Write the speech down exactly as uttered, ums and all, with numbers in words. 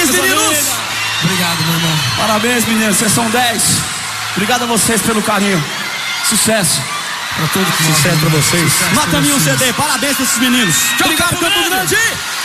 Parabéns, meninos! Obrigado, meu irmão. Parabéns, meninos, vocês são dez. Obrigado a vocês pelo carinho. Sucesso. Pra todos que Sucesso pra vocês. Sucesso Nota pra mil vocês. C D, parabéns pra esses meninos. Tchau, obrigado, Campo Grande.